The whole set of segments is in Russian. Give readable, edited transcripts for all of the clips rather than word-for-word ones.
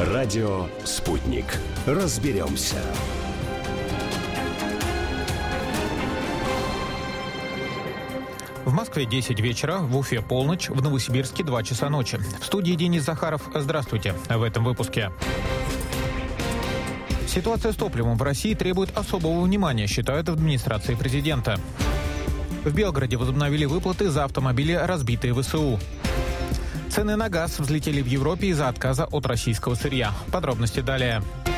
Радио «Спутник». Разберемся. В Москве 10 вечера, в Уфе полночь, в Новосибирске 2 часа ночи. В студии Денис Захаров. Здравствуйте. В этом выпуске. Ситуация с топливом в России требует особого внимания, считают в администрации президента. В Белгороде возобновили выплаты за автомобили, разбитые ВСУ. Цены на газ взлетели в Европе из-за отказа от российского сырья. Подробности далее.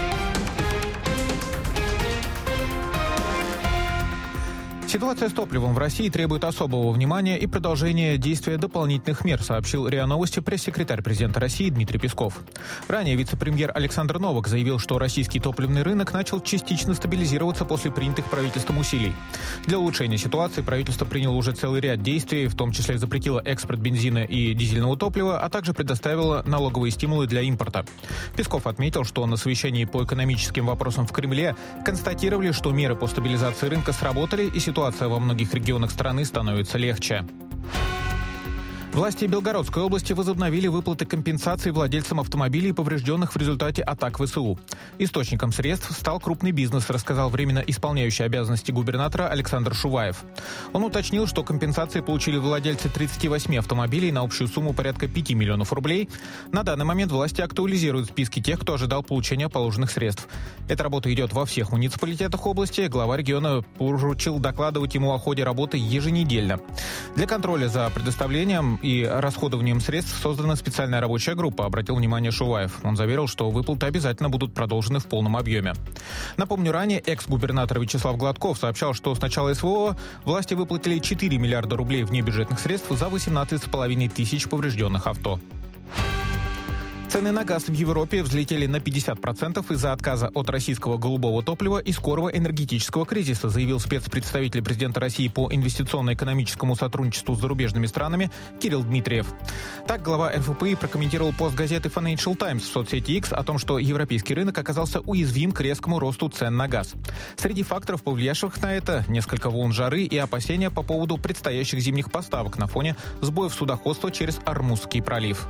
Ситуация с топливом в России требует особого внимания и продолжения действия дополнительных мер, сообщил РИА Новости пресс-секретарь президента России Дмитрий Песков. Ранее вице-премьер Александр Новак заявил, что российский топливный рынок начал частично стабилизироваться после принятых правительством усилий. Для улучшения ситуации правительство приняло уже целый ряд действий, в том числе запретило экспорт бензина и дизельного топлива, а также предоставило налоговые стимулы для импорта. Песков отметил, что на совещании по экономическим вопросам в Кремле констатировали, что меры по стабилизации рынка сработали и ситуация во многих регионах страны становится легче. Власти Белгородской области возобновили выплаты компенсаций владельцам автомобилей, поврежденных в результате атак ВСУ. Источником средств стал крупный бизнес, рассказал временно исполняющий обязанности губернатора Александр Шуваев. Он уточнил, что компенсации получили владельцы 38 автомобилей на общую сумму порядка 5 миллионов рублей. На данный момент власти актуализируют списки тех, кто ожидал получения положенных средств. Эта работа идет во всех муниципалитетах области. Глава региона поручил докладывать ему о ходе работы еженедельно. Для контроля за предоставлением и расходованием средств создана специальная рабочая группа, обратил внимание Шуваев. Он заверил, что выплаты обязательно будут продолжены в полном объеме. Напомню, ранее экс-губернатор Вячеслав Гладков сообщал, что с начала СВО власти выплатили 4 миллиарда рублей внебюджетных средств за 18,5 тысяч поврежденных авто. Цены на газ в Европе взлетели на 50% из-за отказа от российского голубого топлива и скорого энергетического кризиса, заявил спецпредставитель президента России по инвестиционно-экономическому сотрудничеству с зарубежными странами Кирилл Дмитриев. Так, глава РФПИ прокомментировал пост газеты Financial Times в соцсети X о том, что европейский рынок оказался уязвим к резкому росту цен на газ. Среди факторов, повлиявших на это, несколько волн жары и опасения по поводу предстоящих зимних поставок на фоне сбоев судоходства через Ормузский пролив.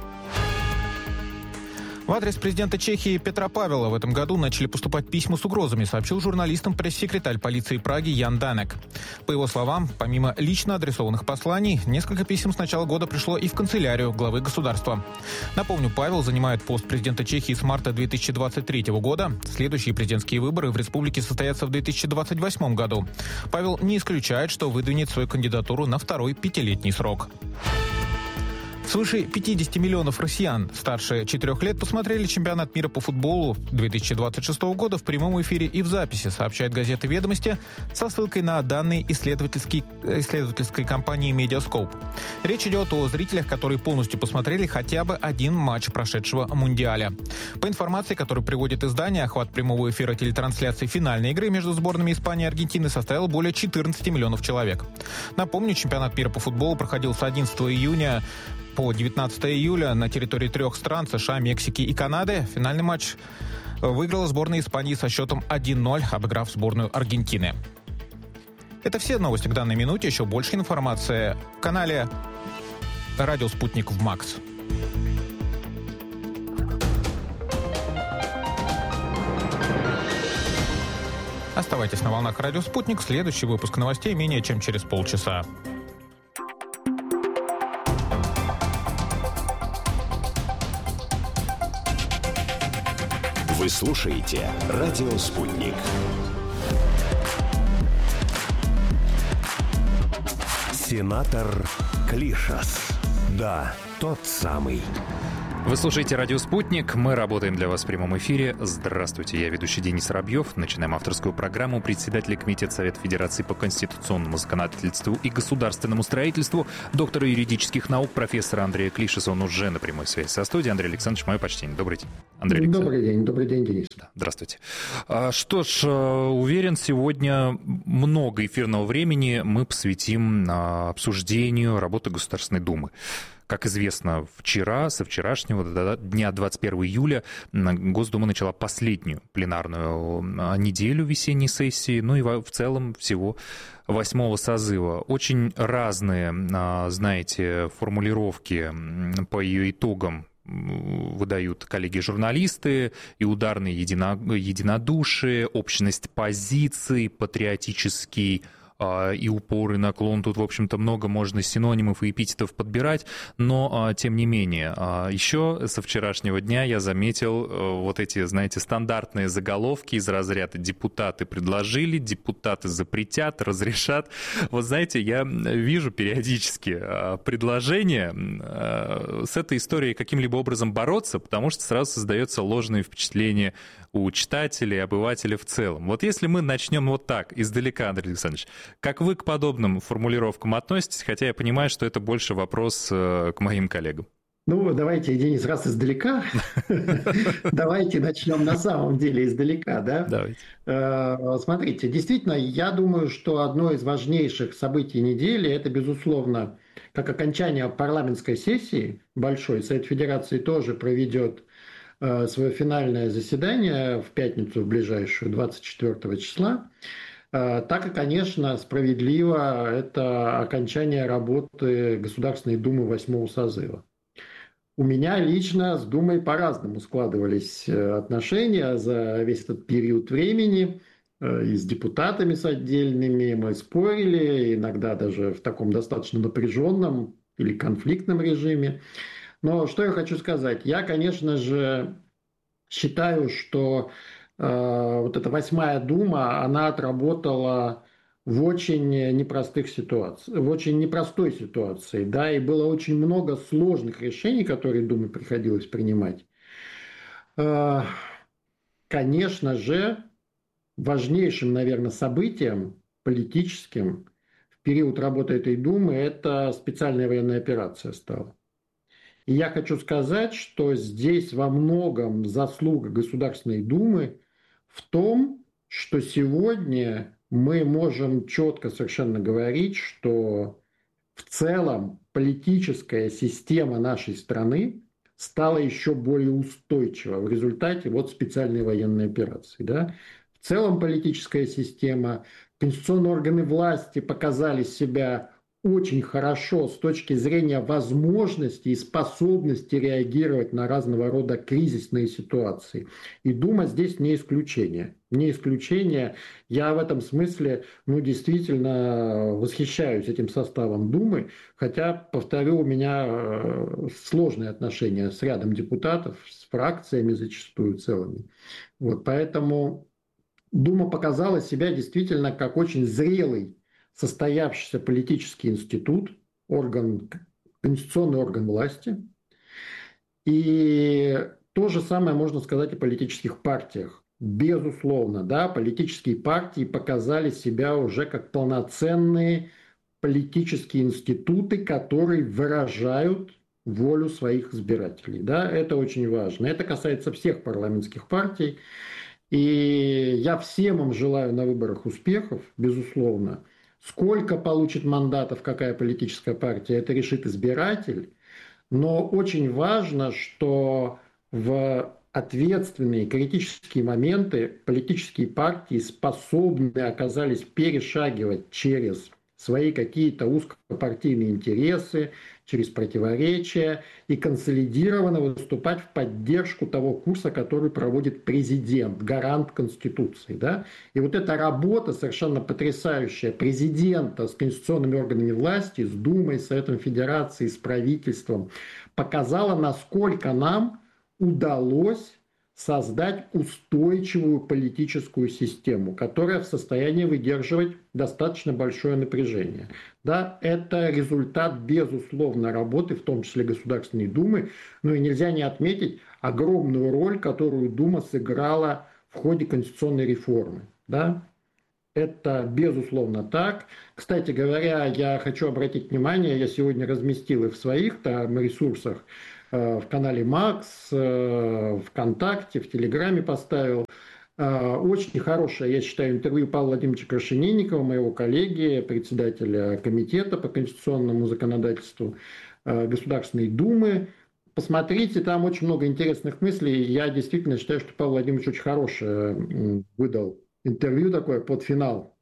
В адрес президента Чехии Петра Павела в этом году начали поступать письма с угрозами, сообщил журналистам пресс-секретарь полиции Праги Ян Данек. По его словам, помимо лично адресованных посланий, несколько писем с начала года пришло и в канцелярию главы государства. Напомню, Павел занимает пост президента Чехии с марта 2023 года. Следующие президентские выборы в республике состоятся в 2028 году. Павел не исключает, что выдвинет свою кандидатуру на второй пятилетний срок. Свыше 50 миллионов россиян старше 4 лет посмотрели чемпионат мира по футболу 2026 года в прямом эфире и в записи, сообщает газета «Ведомости» со ссылкой на данные исследовательской компании «Медиаскоп». Речь идет о зрителях, которые полностью посмотрели хотя бы один матч прошедшего Мундиаля. По информации, которую приводит издание, охват прямого эфира телетрансляции финальной игры между сборными Испании и Аргентины составил более 14 миллионов человек. Напомню, чемпионат мира по футболу проходил с 11 июня по 19 июля на территории 3 стран – США, Мексики и Канады. Финальный матч выиграла сборная Испании со счетом 1-0, обыграв сборную Аргентины. Это все новости к данной минуте. Еще больше информации в канале «Радио Спутник» в МАКС. Оставайтесь на волнах «Радио Спутник». Следующий выпуск новостей менее чем через полчаса. Вы слушаете «Радио Спутник». Сенатор Клишас. Да, тот самый. Вы слушаете «Радио Спутник». Мы работаем для вас в прямом эфире. Здравствуйте, я ведущий Денис Воробьев. Начинаем авторскую программу. Председатель Комитета Совета Федерации по конституционному законодательству и государственному строительству, доктор юридических наук, профессор Андрей Клишас. Он уже на прямой связи со студией. Андрей Александрович, мое почтение. Добрый день. Андрей Александрович. Добрый день, Денис. Да, здравствуйте. Что ж, уверен, сегодня много эфирного времени мы посвятим обсуждению работы Государственной Думы. Как известно, со вчерашнего дня 21 июля Госдума начала последнюю пленарную неделю весенней сессии, ну и в целом всего 8-го созыва. Очень разные, знаете, формулировки по ее итогам выдают коллеги-журналисты, и ударное единодушие, общность позиций, патриотический и упор, и наклон. Тут, в общем-то, много можно синонимов и эпитетов подбирать, но, тем не менее, еще со вчерашнего дня я заметил вот эти, знаете, стандартные заголовки из разряда «депутаты предложили», «депутаты запретят», «разрешат». Вот знаете, я вижу периодически предложения с этой историей каким-либо образом бороться, потому что сразу создается ложное впечатление у читателей, обывателя в целом. Вот если мы начнем вот так, издалека, Андрей Александрович, как вы к подобным формулировкам относитесь, хотя я понимаю, что это больше вопрос к моим коллегам? Ну, давайте, Денис, раз издалека, давайте начнем на самом деле издалека, да? Давайте. Смотрите, действительно, я думаю, что одно из важнейших событий недели – это, безусловно, как окончание парламентской сессии большой. Совет Федерации тоже проведет свое финальное заседание в пятницу, в ближайшую, 24 числа. Так и, конечно, справедливо это окончание работы Государственной Думы 8-го созыва. У меня лично с Думой по-разному складывались отношения за весь этот период времени. И с депутатами, с отдельными мы спорили, иногда даже в таком достаточно напряженном или конфликтном режиме. Но что я хочу сказать? Я, конечно же, считаю, что вот эта 8-я Дума, она отработала в очень непростых ситуациях, в очень непростой ситуации, да, и было очень много сложных решений, которые Думе приходилось принимать. Конечно же, важнейшим, наверное, событием политическим в период работы этой Думы это специальная военная операция стала. И я хочу сказать, что здесь во многом заслуга Государственной Думы в том, что сегодня мы можем четко совершенно говорить, что в целом политическая система нашей страны стала еще более устойчива в результате вот специальной военной операции. Да? В целом политическая система, конституционные органы власти показали себя очень хорошо с точки зрения возможности и способности реагировать на разного рода кризисные ситуации. И Дума здесь не исключение. Не исключение. Я в этом смысле действительно восхищаюсь этим составом Думы, хотя, повторю, у меня сложные отношения с рядом депутатов, с фракциями зачастую целыми. Вот, поэтому Дума показала себя действительно как очень зрелый состоявшийся политический институт, конституционный орган власти. И то же самое можно сказать о политических партиях. Безусловно, да, политические партии показали себя уже как полноценные политические институты, которые выражают волю своих избирателей. Да, это очень важно. Это касается всех парламентских партий. И я всем им желаю на выборах успехов, безусловно. Сколько получит мандатов какая политическая партия, это решит избиратель. Но очень важно, что в ответственные критические моменты политические партии способны оказались перешагивать через свои какие-то узкопартийные интересы, через противоречия и консолидированно выступать в поддержку того курса, который проводит президент, гарант Конституции. Да? И вот эта работа совершенно потрясающая президента с конституционными органами власти, с Думой, с Советом Федерации, с правительством, показала, насколько нам удалось создать устойчивую политическую систему, которая в состоянии выдерживать достаточно большое напряжение. Да, это результат, безусловно, работы, в том числе Государственной Думы, но и нельзя не отметить огромную роль, которую Дума сыграла в ходе конституционной реформы. Да? Это, безусловно, так. Кстати говоря, я хочу обратить внимание, я сегодня разместил и в своих там ресурсах, в канале Макс, ВКонтакте, в Телеграме поставил. Очень хорошее, я считаю, интервью Павла Владимировича Крашенинникова, моего коллеги, председателя комитета по конституционному законодательству Государственной Думы. Посмотрите, там очень много интересных мыслей. Я действительно считаю, что Павел Владимирович очень хорошее выдал интервью такое под финал,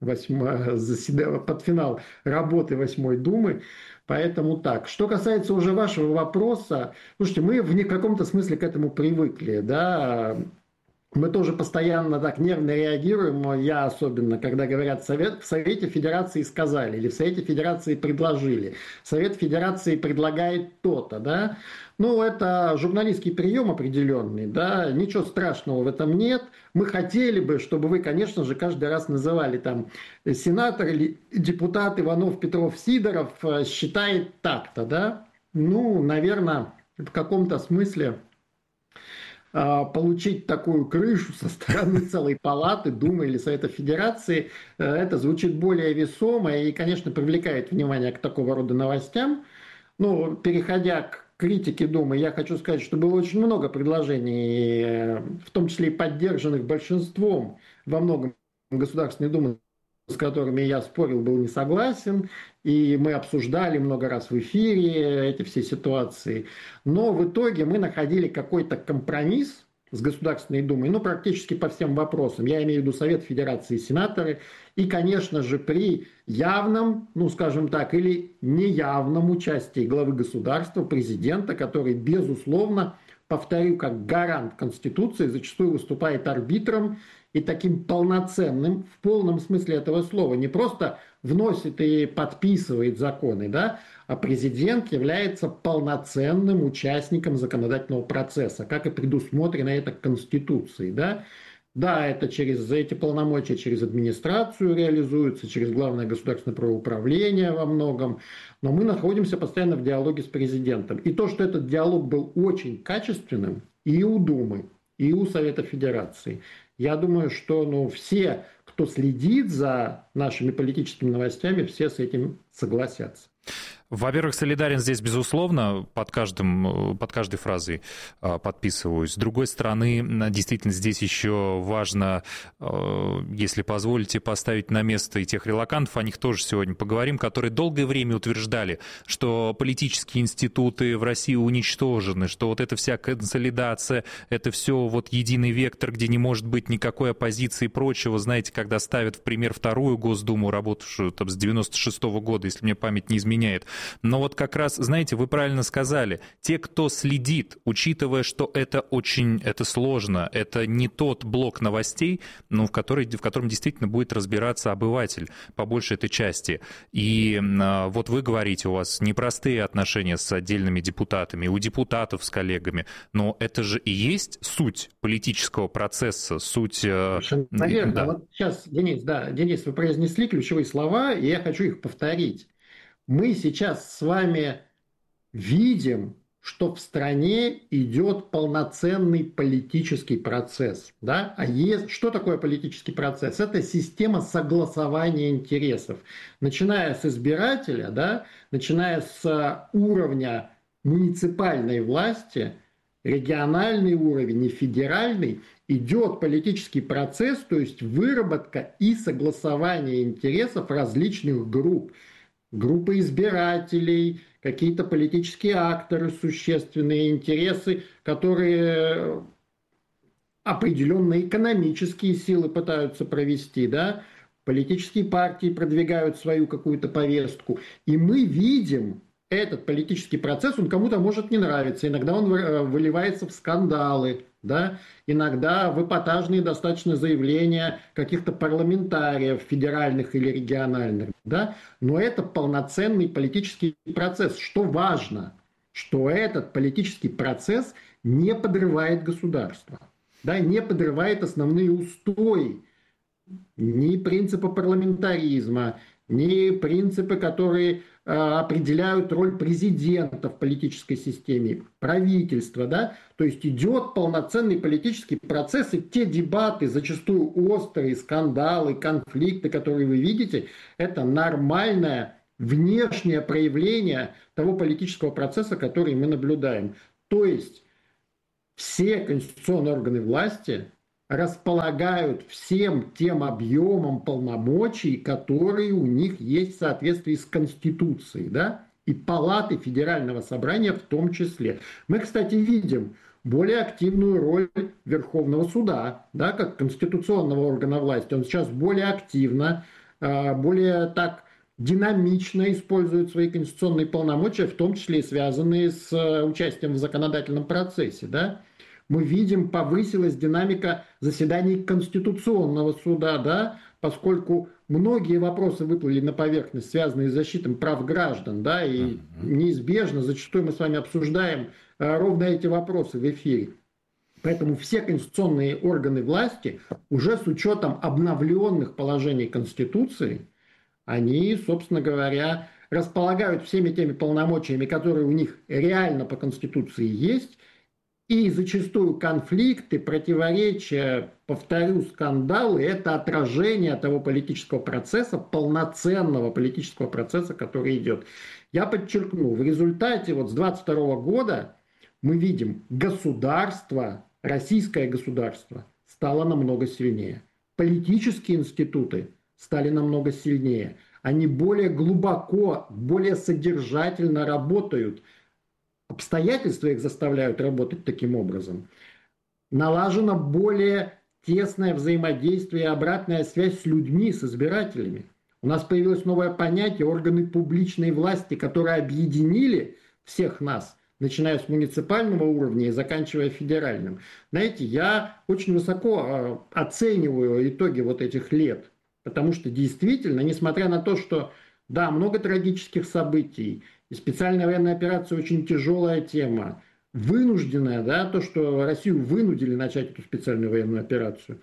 под финал работы 8-й Думы. Поэтому так. Что касается уже вашего вопроса, слушайте, мы в каком-то смысле к этому привыкли, да. Мы тоже постоянно так нервно реагируем, я особенно, когда говорят в Совете Федерации сказали, или в Совете Федерации предложили. Совет Федерации предлагает то-то, да. Ну, это журналистский прием определенный, да, ничего страшного в этом нет. Мы хотели бы, чтобы вы, конечно же, каждый раз называли там сенатор или депутат Иванов, Петров, Сидоров считает так-то, да. Ну, наверное, в каком-то смысле получить такую крышу со стороны целой палаты, Думы или Совета Федерации, это звучит более весомо и, конечно, привлекает внимание к такого рода новостям. Но, переходя к критике Думы, я хочу сказать, что было очень много предложений, в том числе и поддержанных большинством во многом Государственной Думы, с которыми я спорил, был не согласен, и мы обсуждали много раз в эфире эти все ситуации. Но в итоге мы находили какой-то компромисс с Государственной Думой, ну, практически по всем вопросам. Я имею в виду Совет Федерации и сенаторы. И, конечно же, при явном, ну, скажем так, или неявном участии главы государства, президента, который, безусловно, повторю, как гарант Конституции, зачастую выступает арбитром и таким полноценным, в полном смысле этого слова, не просто вносит и подписывает законы, да, а президент является полноценным участником законодательного процесса, как и предусмотрено это Конституцией, да. Да, это через эти полномочия, через администрацию реализуются, через главное государственное правоуправление во многом, но мы находимся постоянно в диалоге с президентом. И то, что этот диалог был очень качественным и у Думы, и у Совета Федерации, я думаю, что все, кто следит за нашими политическими новостями, все с этим согласятся. Во-первых, солидарен здесь, безусловно, под каждой фразой подписываюсь. С другой стороны, действительно, здесь еще важно, если позволите, поставить на место и тех релокантов, о них тоже сегодня поговорим, которые долгое время утверждали, что политические институты в России уничтожены, что вот эта вся консолидация, это все вот единый вектор, где не может быть никакой оппозиции и прочего. Знаете, когда ставят в пример вторую Госдуму, работавшую там с 96-го года, если мне память не изменяет. Но вот как раз, знаете, вы правильно сказали, те, кто следит, учитывая, что это сложно, это не тот блок новостей, в котором действительно будет разбираться обыватель по большей этой части. И вот вы говорите, у вас непростые отношения с отдельными депутатами, у депутатов с коллегами, но это же и есть суть политического процесса, суть... Наверное, да. Вот сейчас, Денис, вы произнесли ключевые слова, и я хочу их повторить. Мы сейчас с вами видим, что в стране идет полноценный политический процесс. Да? Что такое политический процесс? Это система согласования интересов. Начиная с избирателя, да? Начиная с уровня муниципальной власти, региональный уровень и федеральный, идет политический процесс, то есть выработка и согласование интересов различных групп. Группы избирателей, какие-то политические акторы, существенные интересы, которые определенные экономические силы пытаются провести, да? Политические партии продвигают свою какую-то повестку. И мы видим этот политический процесс, он кому-то может не нравиться, иногда он выливается в скандалы, да? Иногда в эпатажные достаточно заявления каких-то парламентариев, федеральных или региональных, да? Но это полноценный политический процесс. Что важно, что этот политический процесс не подрывает государство, да? Не подрывает основные устои, ни принципа парламентаризма, ни принципы, которые определяют роль президента в политической системе, правительства, да, то есть идет полноценный политический процесс, и те дебаты, зачастую острые, скандалы, конфликты, которые вы видите, это нормальное внешнее проявление того политического процесса, который мы наблюдаем. То есть все конституционные органы власти располагают всем тем объемом полномочий, которые у них есть в соответствии с Конституцией, да, и палаты Федерального собрания в том числе. Мы, кстати, видим более активную роль Верховного суда, да, как конституционного органа власти. Он сейчас более активно, более так динамично использует свои конституционные полномочия, в том числе и связанные с участием в законодательном процессе. Да. Мы видим, повысилась динамика заседаний Конституционного суда, да, поскольку многие вопросы выплыли на поверхность, связанные с защитой прав граждан, да, и неизбежно, зачастую мы с вами обсуждаем ровно эти вопросы в эфире. Поэтому все конституционные органы власти уже с учетом обновленных положений Конституции, они, собственно говоря, располагают всеми теми полномочиями, которые у них реально по Конституции есть, и зачастую конфликты, противоречия, повторю, скандалы – это отражение того политического процесса, полноценного политического процесса, который идет. Я подчеркну, в результате вот с 22 года мы видим, государство, российское государство стало намного сильнее. Политические институты стали намного сильнее. Они более глубоко, более содержательно работают. Обстоятельства их заставляют работать таким образом. Налажено более тесное взаимодействие и обратная связь с людьми, с избирателями. У нас появилось новое понятие органы публичной власти, которые объединили всех нас, начиная с муниципального уровня и заканчивая федеральным. Знаете, я очень высоко оцениваю итоги вот этих лет, потому что действительно, несмотря на то, что да, много трагических событий, и специальная военная операция очень тяжелая тема, вынужденная, да, то, что Россию вынудили начать эту специальную военную операцию,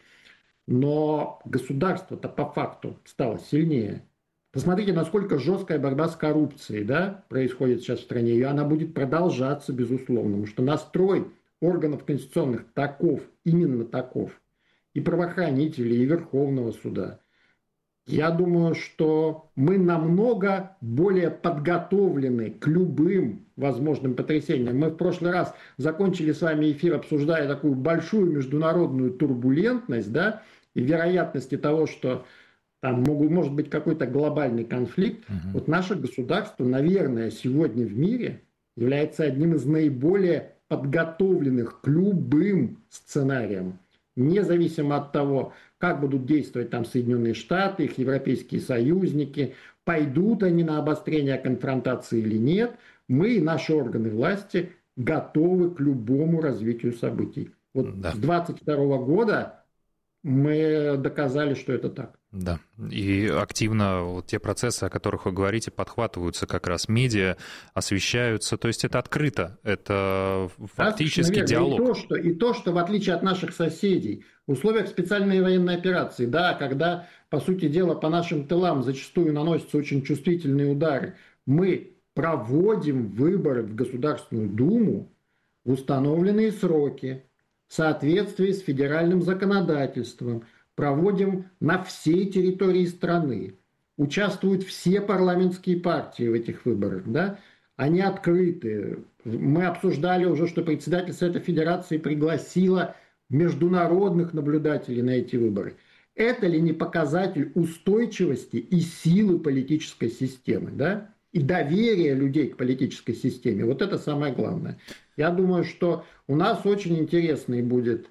но государство-то по факту стало сильнее. Посмотрите, насколько жесткая борьба с коррупцией, да, происходит сейчас в стране, и она будет продолжаться, безусловно, потому что настрой органов конституционных таков, именно таков, и правоохранителей, и Верховного суда. Я думаю, что мы намного более подготовлены к любым возможным потрясениям. Мы в прошлый раз закончили с вами эфир, обсуждая такую большую международную турбулентность, да, и вероятности того, что там может быть какой-то глобальный конфликт. Вот наше государство, наверное, сегодня в мире является одним из наиболее подготовленных к любым сценариям. Независимо от того, как будут действовать там Соединенные Штаты, их европейские союзники, пойдут они на обострение конфронтации или нет, мы и наши органы власти готовы к любому развитию событий. Вот с 22 года мы доказали, что это так. Да, и активно вот те процессы, о которых вы говорите, подхватываются как раз медиа, освещаются, то есть это открыто, это фактически диалог. И то, что в отличие от наших соседей, в условиях специальной военной операции, да, когда, по сути дела, по нашим тылам зачастую наносятся очень чувствительные удары, мы проводим выборы в Государственную Думу в установленные сроки, в соответствии с федеральным законодательством, проводим на всей территории страны. Участвуют все парламентские партии в этих выборах. Да? Они открыты. Мы обсуждали уже, что председатель Совета Федерации пригласила международных наблюдателей на эти выборы. Это ли не показатель устойчивости и силы политической системы? Да? И доверия людей к политической системе? Вот это самое главное. Я думаю, что у нас очень интересное будет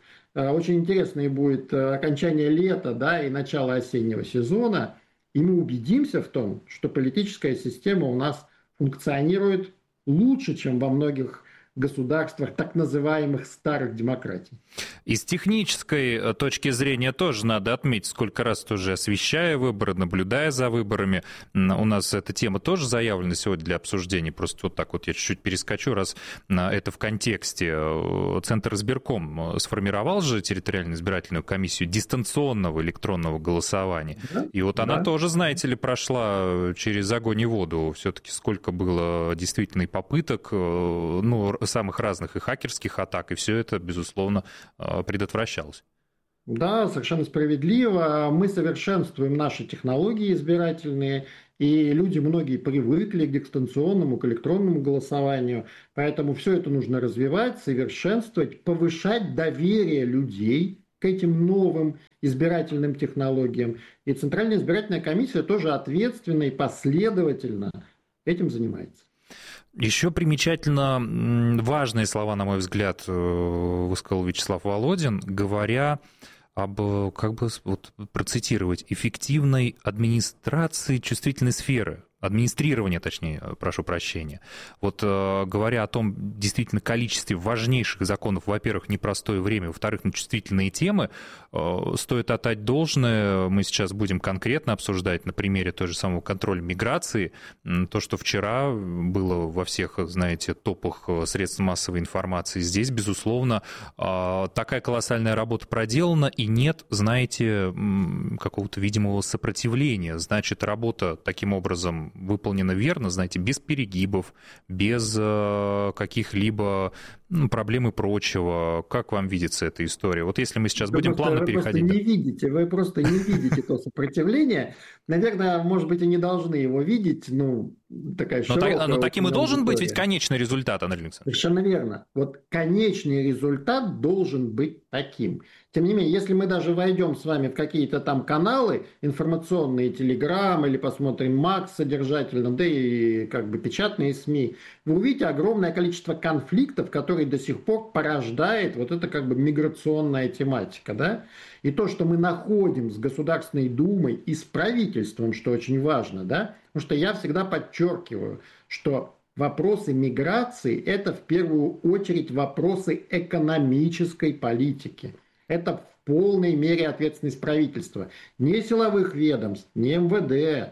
окончание лета, да, и начало осеннего сезона, и мы убедимся в том, что политическая система у нас функционирует лучше, чем во многих государствах так называемых старых демократий. И с технической точки зрения тоже надо отметить, сколько раз тоже освещая выборы, наблюдая за выборами. У нас эта тема тоже заявлена сегодня для обсуждения. Просто вот так вот я чуть-чуть перескочу, раз это в контексте. Центр избирком сформировал же территориальную избирательную комиссию дистанционного электронного голосования. Да, и вот она тоже, знаете ли, прошла через огонь и воду. Все-таки сколько было действительно и попыток, самых разных и хакерских атак, и все это, безусловно, предотвращалось. Да, совершенно справедливо. Мы совершенствуем наши технологии избирательные, и люди многие привыкли к дистанционному, к электронному голосованию. Поэтому все это нужно развивать, совершенствовать, повышать доверие людей к этим новым избирательным технологиям. И Центральная избирательная комиссия тоже ответственно и последовательно этим занимается. Еще примечательно важные слова, на мой взгляд, высказал Вячеслав Володин, говоря об, как бы вот, процитировать, эффективной администрации чувствительной сферы. Администрирование, точнее, прошу прощения. Вот говоря о том, действительно, количестве важнейших законов, во-первых, непростое время, во-вторых, на чувствительные темы, стоит отдать должное. Мы сейчас будем конкретно обсуждать на примере той же самого контроля миграции. То, что вчера было во всех, знаете, топах средств массовой информации. Здесь, безусловно, такая колоссальная работа проделана, и нет, знаете, какого-то видимого сопротивления. Значит, работа таким образом выполнена верно, знаете, без перегибов, без каких-либо проблем и прочего. Как вам видится эта история? Вот если мы сейчас будем плавно переходить... Вы просто не видите то сопротивление. Наверное, может быть, и не должны его видеть, такая широкая... Но таким и должен быть ведь конечный результат, Андрей Александрович. Совершенно верно. Вот конечный результат должен быть таким. Тем не менее, если мы даже войдем с вами в какие-то там каналы, информационные, Телеграм, или посмотрим Макс содержательно, да и как бы печатные СМИ, вы увидите огромное количество конфликтов, которые до сих пор порождает вот эта как бы миграционная тематика, да? И то, что мы находим с Государственной Думой и с правительством, что очень важно, да? Потому что я всегда подчеркиваю, что вопросы миграции – это в первую очередь вопросы экономической политики. Это в полной мере ответственность правительства. Не силовых ведомств, не МВД,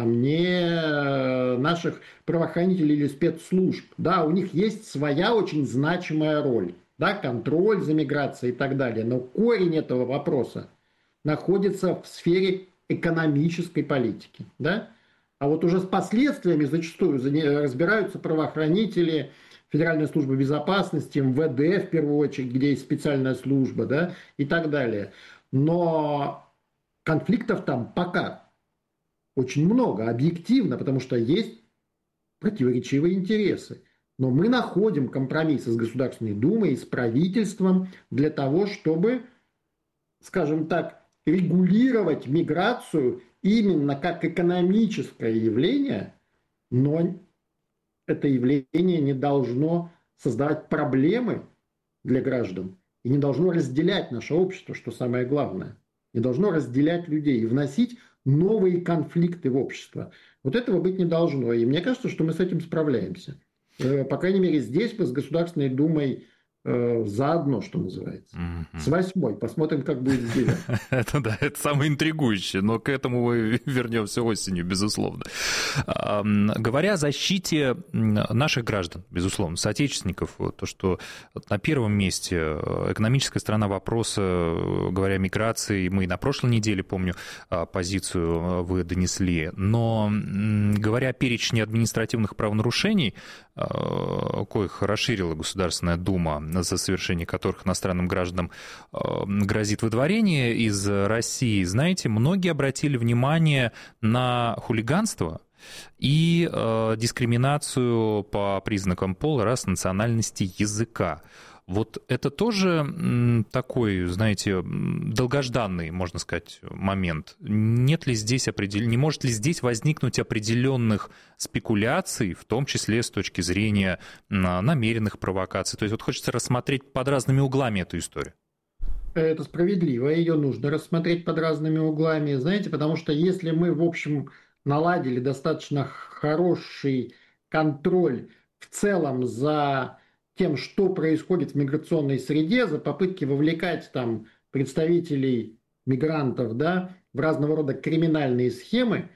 не наших правоохранителей или спецслужб. Да, у них есть своя очень значимая роль. Да, контроль за миграцией и так далее. Но корень этого вопроса находится в сфере экономической политики. Да? А вот уже с последствиями зачастую разбираются правоохранители, Федеральная служба безопасности, МВД в первую очередь, где есть специальная служба, да, и так далее. Но конфликтов там пока очень много, объективно, потому что есть противоречивые интересы. Но мы находим компромиссы с Государственной Думой и с правительством для того, чтобы, скажем так, регулировать миграцию именно как экономическое явление, но это явление не должно создавать проблемы для граждан и не должно разделять наше общество, что самое главное. Не должно разделять людей и вносить новые конфликты в общество. Вот этого быть не должно. И мне кажется, что мы с этим справляемся. По крайней мере, здесь мы с Государственной Думой заодно, что называется. С 8-й. Посмотрим, как будет с 9. Это самое интригующее, но к этому мы вернемся осенью, безусловно. Говоря о защите наших граждан, безусловно, соотечественников, то, что на первом месте экономическая сторона вопроса, говоря о миграции, мы на прошлой неделе, помню, позицию вы донесли, но говоря о перечне административных правонарушений, коих расширила Государственная Дума, за совершение которых иностранным гражданам грозит выдворение из России, знаете, многие обратили внимание на хулиганство и дискриминацию по признакам пола, расы, национальности, языка. Вот это тоже такой, знаете, долгожданный, можно сказать, момент. Нет ли здесь не может ли здесь возникнуть определенных спекуляций, в том числе с точки зрения намеренных провокаций? То есть вот хочется рассмотреть под разными углами эту историю. Это справедливо, ее нужно рассмотреть под разными углами, знаете, потому что если мы, в общем, наладили достаточно хороший контроль в целом за тем, что происходит в миграционной среде, за попытки вовлекать там представителей мигрантов, да, в разного рода криминальные схемы,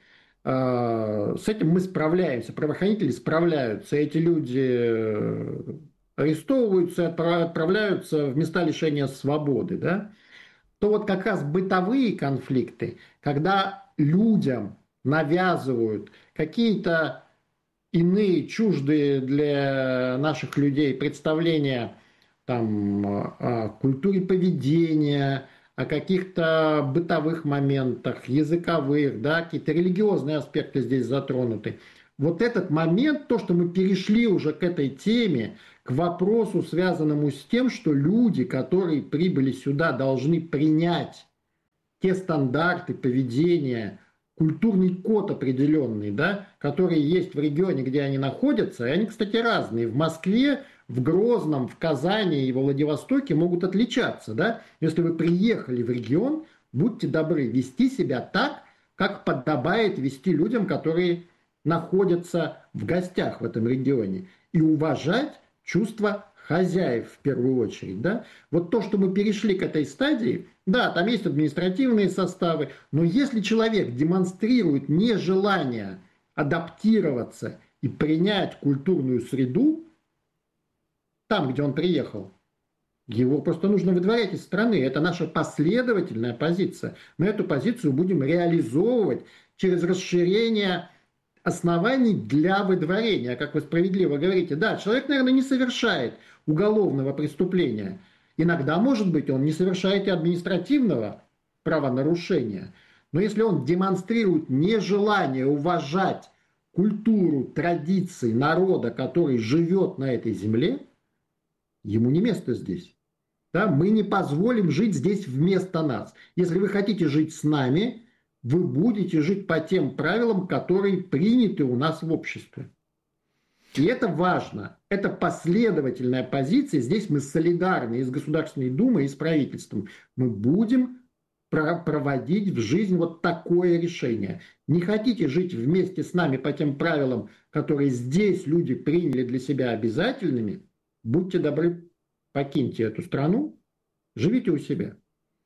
с этим мы справляемся, правоохранители справляются, эти люди арестовываются, отправляются в места лишения свободы, да, то вот как раз бытовые конфликты, когда людям навязывают какие-то иные, чуждые для наших людей представления там, о культуре поведения, о каких-то бытовых моментах, языковых, да, какие-то религиозные аспекты здесь затронуты. Вот этот момент, то, что мы перешли уже к этой теме, к вопросу, связанному с тем, что люди, которые прибыли сюда, должны принять те стандарты поведения, культурный код определенный, да, который есть в регионе, где они находятся. И они, кстати, разные. В Москве, в Грозном, в Казани и во Владивостоке могут отличаться. Да? Если вы приехали в регион, будьте добры вести себя так, как подобает вести людям, которые находятся в гостях в этом регионе. И уважать чувства хозяев в первую очередь. Да? Вот то, что мы перешли к этой стадии, да, там есть административные составы, но если человек демонстрирует нежелание адаптироваться и принять культурную среду там, где он приехал, его просто нужно выдворять из страны. Это наша последовательная позиция. Мы эту позицию будем реализовывать через расширение оснований для выдворения. Как вы справедливо говорите, да, человек, наверное, не совершает уголовного преступления. Иногда, может быть, он не совершает и административного правонарушения. Но если он демонстрирует нежелание уважать культуру, традиции народа, который живет на этой земле, ему не место здесь. Да? Мы не позволим жить здесь вместо нас. Если вы хотите жить с нами, вы будете жить по тем правилам, которые приняты у нас в обществе. И это важно. Это последовательная позиция. Здесь мы солидарны и с Государственной Думой, и с правительством. Мы будем проводить в жизнь вот такое решение. Не хотите жить вместе с нами по тем правилам, которые здесь люди приняли для себя обязательными, будьте добры, покиньте эту страну, живите у себя.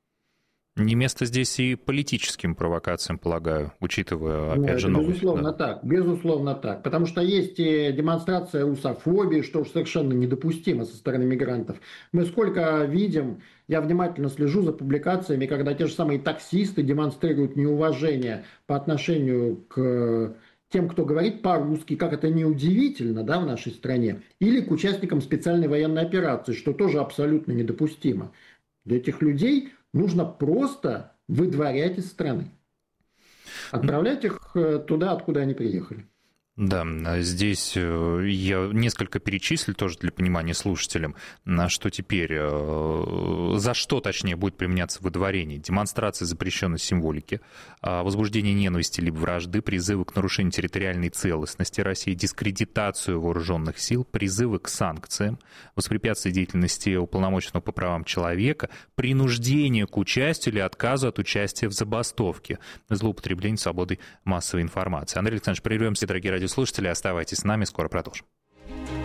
Не место здесь и политическим провокациям, полагаю, учитывая, опять же, новость. Безусловно, да. Так, безусловно так. Потому что есть и демонстрация русофобии, что уж совершенно недопустимо со стороны мигрантов. Мы сколько видим, я внимательно слежу за публикациями, когда те же самые таксисты демонстрируют неуважение по отношению к тем, кто говорит по-русски, как это неудивительно, да, в нашей стране, или к участникам специальной военной операции, что тоже абсолютно недопустимо. Для этих людей нужно просто выдворять из страны. Отправлять их туда, откуда они приехали. Да, здесь я несколько перечислил тоже для понимания слушателям, на что теперь, за что, точнее, будет применяться выдворение. Демонстрация запрещенной символики, возбуждение ненависти либо вражды, призывы к нарушению территориальной целостности России, дискредитацию вооруженных сил, призывы к санкциям, воспрепятствие деятельности уполномоченного по правам человека, принуждение к участию или отказу от участия в забастовке, злоупотребление свободой массовой информации. Андрей Александрович, прервемся, дорогие радиослушатели, оставайтесь с нами, скоро продолжим.